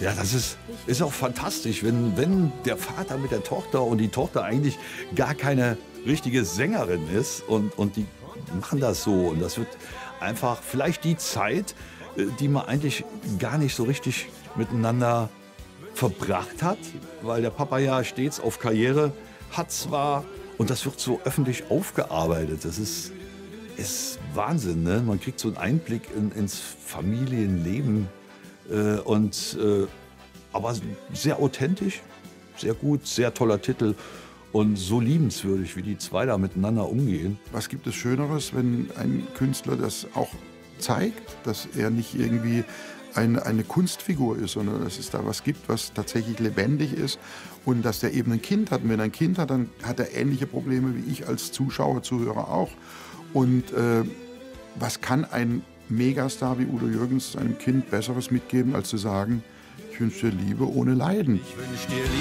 Ja, das ist auch fantastisch, wenn der Vater mit der Tochter und die Tochter eigentlich gar keine richtige Sängerin ist und die machen das so. Und das wird einfach vielleicht die Zeit, die man eigentlich gar nicht so richtig miteinander verbracht hat, weil der Papa ja stets auf Karriere hat zwar und das wird so öffentlich aufgearbeitet. Das ist Wahnsinn, ne? Man kriegt so einen Einblick ins Familienleben aber sehr authentisch, sehr gut, sehr toller Titel und so liebenswürdig, wie die zwei da miteinander umgehen. Was gibt es Schöneres, wenn ein Künstler das auch zeigt, dass er nicht irgendwie eine Kunstfigur ist, sondern dass es da was gibt, was tatsächlich lebendig ist und dass der eben ein Kind hat. Und wenn er ein Kind hat, dann hat er ähnliche Probleme wie ich als Zuschauer, Zuhörer auch. Und was kann ein Megastar wie Udo Jürgens seinem Kind Besseres mitgeben, als zu sagen, ich wünsche dir Liebe ohne Leiden. Ich wünsch dir Liebe